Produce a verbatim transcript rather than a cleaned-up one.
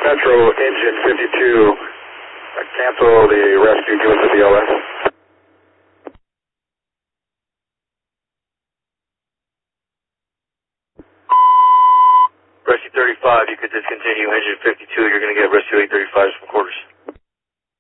Metro, engine fifty-two, uh, cancel the rescue, give us a D L S. Rescue thirty-five, you could discontinue engine fifty-two, you're going to get rescue eight thirty-fives from quarters.